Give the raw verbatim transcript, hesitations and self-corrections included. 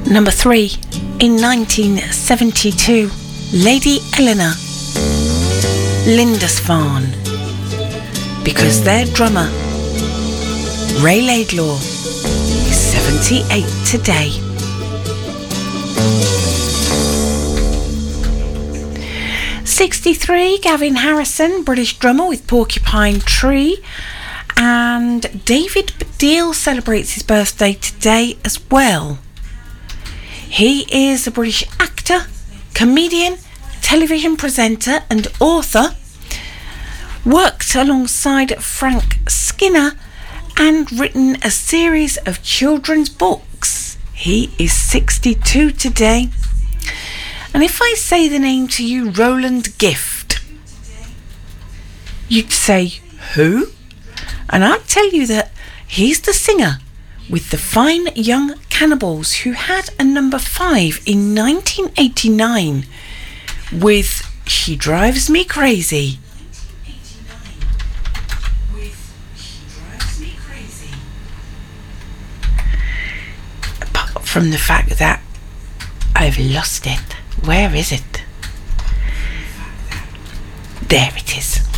Number three, in nineteen seventy-two, Lady Eleanor, Lindisfarne, because their drummer, Ray Laidlaw, is seventy-eight today. sixty-three, Gavin Harrison, British drummer with Porcupine Tree. And David Baddiel celebrates his birthday today as well. He is a British actor, comedian, television presenter and author. Worked alongside Frank Skinner and written a series of children's books. He is sixty-two today. And if I say the name to you, Roland Gift, you'd say, who? And I'll tell you that he's the singer with the Fine Young Cannibals, who had a number five in nineteen eighty-nine with She Drives Me Crazy. Apart from the fact that I've lost it. Where is it? There it is.